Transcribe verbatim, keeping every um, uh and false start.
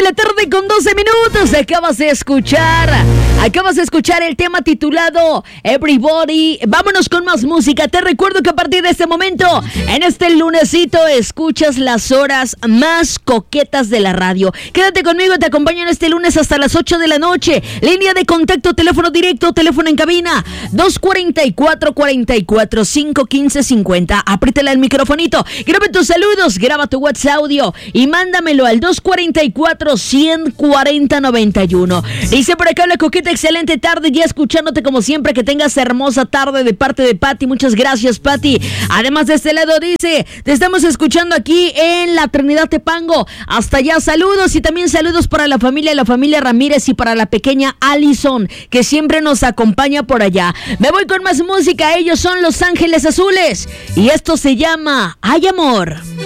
la tarde con doce minutos. Acabas de escuchar, acabas de escuchar el tema titulado Everybody. Vámonos con más música. Te recuerdo que a partir de este momento, en este lunesito, escuchas las horas más coquetas de la radio. Quédate conmigo, te acompaño en este lunes hasta las ocho de la noche. Línea de contacto, teléfono directo, teléfono en cabina, dos cuatro cuatro, cuatro cuatro cinco, uno cinco cinco cero. Apriétale el microfonito, graba tus saludos, graba tu WhatsApp audio y mándamelo al dos cuatro cuatro, uno cuatro cero, nueve uno. Dice por acá la coqueta, excelente tarde, ya escuchándote como siempre, que tengas hermosa tarde de parte de Pati. Muchas gracias, Pati. Además de este lado dice, te estamos escuchando aquí en la Trinidad Tepango. Hasta allá, saludos y también saludos para la familia, la familia Ramírez y para la pequeña Allison, que siempre nos acompaña por allá. Me voy con más música, ellos son Los Ángeles Azules y esto se llama Hay Amor.